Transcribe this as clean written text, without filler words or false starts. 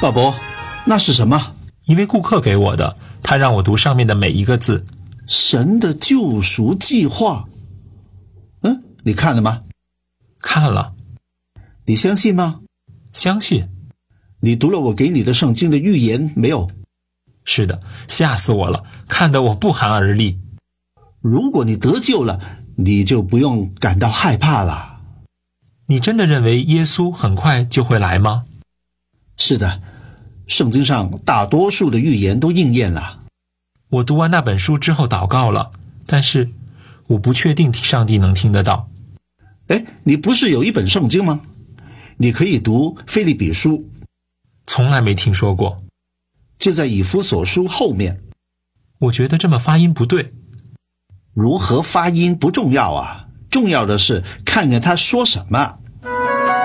鲍勃，那是什么？ 一位顾客给我的，他让我读上面的每一个字。 神的救赎计划。你看了吗？ 看了。 你相信吗？ 相信。 你读了我给你的圣经的预言没有？ 是的，吓死我了，看得我不寒而栗。 如果你得救了，你就不用感到害怕了。 你真的认为耶稣很快就会来吗？ 是的，圣经上大多数的预言都应验了。 我读完那本书之后祷告了，但是我不确定上帝能听得到。 你不是有一本圣经吗？你可以读腓立比书。 从来没听说过。 就在以弗所书后面。 我觉得这么发音不对。 如何发音不重要啊，重要的是看看他说什么。